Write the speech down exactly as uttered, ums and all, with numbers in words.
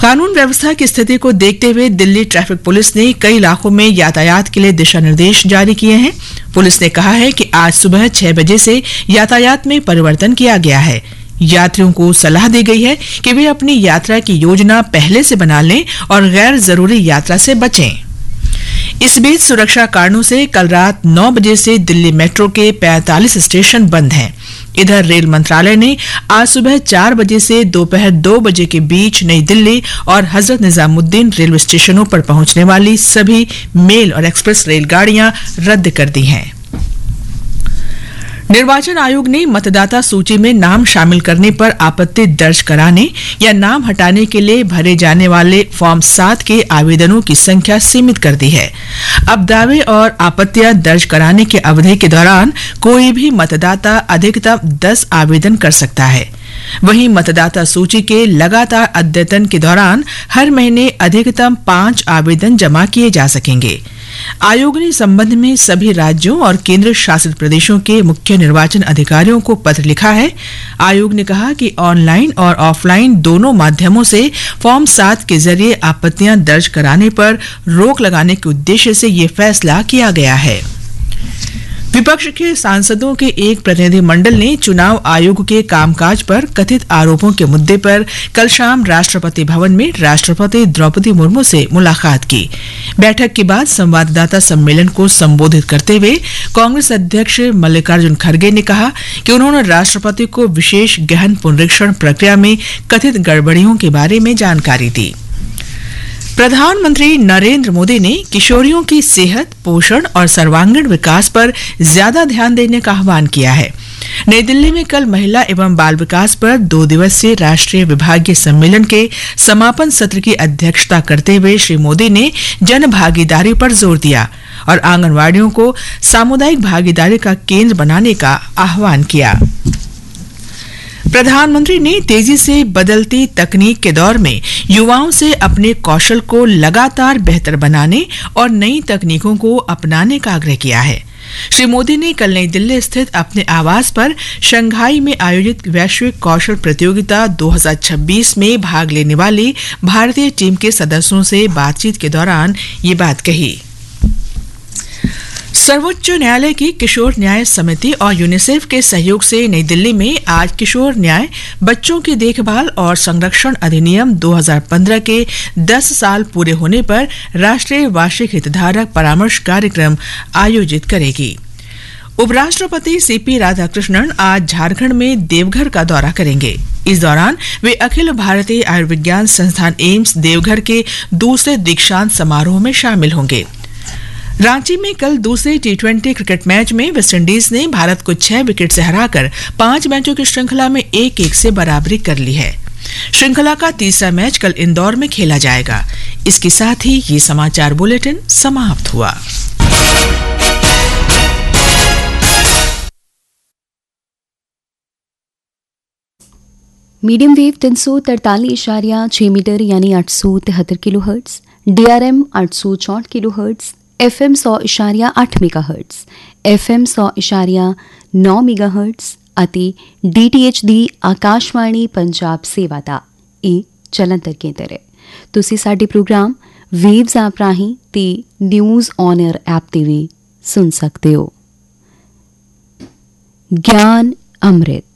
कानून व्यवस्था की स्थिति को देखते हुए दिल्ली ट्रैफिक पुलिस ने कई इलाकों में यातायात के लिए दिशा निर्देश जारी किए हैं। पुलिस ने कहा है कि आज सुबह छह बजे से यातायात में परिवर्तन किया गया है। यात्रियों को सलाह दी गई है कि वे अपनी यात्रा की योजना पहले से बना लें और गैर जरूरी यात्रा से बचें। इस बीच सुरक्षा कारणों से कल रात नौ बजे से दिल्ली मेट्रो के पैंतालीस स्टेशन बंद हैं। इधर रेल मंत्रालय ने आज सुबह चार बजे से दोपहर दो बजे के बीच नई दिल्ली और हजरत निजामुद्दीन रेलवे स्टेशनों पर पहुंचने वाली सभी मेल और एक्सप्रेस रेलगाड़ियां रद्द कर दी हैं। निर्वाचन आयोग ने मतदाता सूची में नाम शामिल करने पर आपत्ति दर्ज कराने या नाम हटाने के लिए भरे जाने वाले फॉर्म सात के आवेदनों की संख्या सीमित कर दी है। अब दावे और आपत्तियां दर्ज कराने की अवधि के दौरान कोई भी मतदाता अधिकतम दस आवेदन कर सकता है। वहीं मतदाता सूची के लगातार अद्यतन के दौरान हर महीने अधिकतम पांच आवेदन जमा किए जा सकेंगे। आयोग ने इस संबंध में सभी राज्यों और केंद्र शासित प्रदेशों के मुख्य निर्वाचन अधिकारियों को पत्र लिखा है। आयोग ने कहा कि ऑनलाइन और ऑफलाइन दोनों माध्यमों से फॉर्म सात के जरिए आपत्तियां दर्ज कराने पर रोक लगाने के उद्देश्य से ये फैसला किया गया है। विपक्ष के सांसदों के एक प्रतिनिधिमंडल ने चुनाव आयोग के कामकाज पर कथित आरोपों के मुद्दे पर कल शाम राष्ट्रपति भवन में राष्ट्रपति द्रौपदी मुर्मू से मुलाकात की। बैठक के बाद संवाददाता सम्मेलन को संबोधित करते हुए कांग्रेस अध्यक्ष मल्लिकार्जुन खड़गे ने कहा कि उन्होंने राष्ट्रपति को विशेष गहन पुनरीक्षण प्रक्रिया में कथित गड़बड़ियों के बारे में जानकारी दी। प्रधानमंत्री नरेंद्र मोदी ने किशोरियों की सेहत, पोषण और सर्वांगीण विकास पर ज्यादा ध्यान देने का आह्वान किया है। नई दिल्ली में कल महिला एवं बाल विकास पर दो दिवसीय राष्ट्रीय विभागीय सम्मेलन के समापन सत्र की अध्यक्षता करते हुए श्री मोदी ने जन भागीदारी पर जोर दिया और आंगनवाड़ियों को सामुदायिक भागीदारी का केंद्र बनाने का आह्वान किया। प्रधानमंत्री ने तेजी से बदलती तकनीक के दौर में युवाओं से अपने कौशल को लगातार बेहतर बनाने और नई तकनीकों को अपनाने का आग्रह किया है। श्री मोदी ने कल नई दिल्ली स्थित अपने आवास पर शंघाई में आयोजित वैश्विक कौशल प्रतियोगिता दो हज़ार छब्बीस में भाग लेने वाली भारतीय टीम के सदस्यों से बातचीत के दौरान ये बात कही। सर्वोच्च न्यायालय की किशोर न्याय समिति और यूनिसेफ के सहयोग से नई दिल्ली में आज किशोर न्याय, बच्चों की देखभाल और संरक्षण अधिनियम दो हज़ार पंद्रह के दस साल पूरे होने पर राष्ट्रीय वार्षिक हितधारक परामर्श कार्यक्रम आयोजित करेगी। उपराष्ट्रपति सीपी राधाकृष्णन आज झारखंड में देवघर का दौरा करेंगे। इस दौरान वे अखिल भारतीय आयुर्विज्ञान संस्थान एम्स देवघर के दूसरे दीक्षांत समारोह में शामिल होंगे। रांची में कल दूसरे टी ट्वेंटी क्रिकेट मैच में वेस्टइंडीज ने भारत को छह विकेट से हराकर पांच मैचों की श्रृंखला में एक एक से बराबरी कर ली है। श्रृंखला का तीसरा मैच कल इंदौर में खेला जाएगा। इसके साथ ही ये समाचार बुलेटिन समाप्त हुआ। मीडियम वेव तीन सौ तरतालीस इशारिया छह मीटर यानी आठ सौ तिहत्तर kilo hertz, D R M आठ सौ चौंठ किलो हर्ट्स, एफ एम सौ इशारिया आठ मेगा हर्ट्स, एफ एम सौ इशारिया नौ मेगा हर्ट्स ਅਤੇ ਡੀ ਟੀ ਐਚ ਦੀ ਆਕਾਸ਼ਵਾਣੀ ਪੰਜਾਬ ਸੇਵਾ ਦਾ ਇਹ ਜਲੰਧਰ ਕੇਂਦਰ ਹੈ। ਤੁਸੀਂ ਸਾਡੇ ਪ੍ਰੋਗਰਾਮ ਵੇਵਜ਼ ਐਪ ਰਾਹੀਂ ਤੇ ਨਿਊਜ਼ ਔਨ 에ਅਰ ਐਪ ਤੇ ਵੀ ਸੁਣ ਸਕਦੇ ਹੋ। ਗਿਆਨ ਅੰਮ੍ਰਿਤ